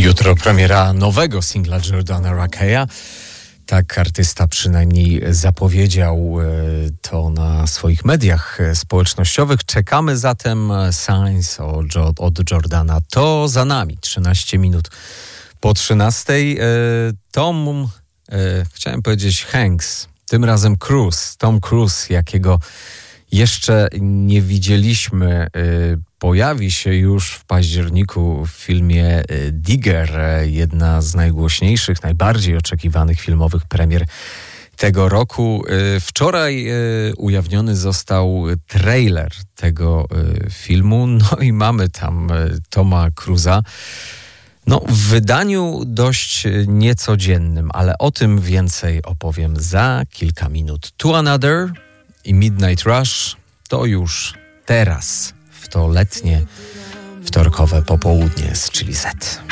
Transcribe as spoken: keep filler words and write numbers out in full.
Jutro premiera nowego singla Jordana Rakea. Tak artysta przynajmniej zapowiedział to na swoich mediach społecznościowych. Czekamy zatem Signs od Jordana. To za nami. trzynaście minut po trzynastej. Tom, chciałem powiedzieć Hanks, tym razem Cruise. Tom Cruise, jakiego jeszcze nie widzieliśmy, pojawi się już w październiku w filmie Digger, jedna z najgłośniejszych, najbardziej oczekiwanych filmowych premier tego roku. Wczoraj ujawniony został trailer tego filmu, no i mamy tam Toma Cruise'a. No, w wydaniu dość niecodziennym, ale o tym więcej opowiem za kilka minut. To Another i Midnight Rush to już teraz, w to letnie, wtorkowe popołudnie z Chili Z.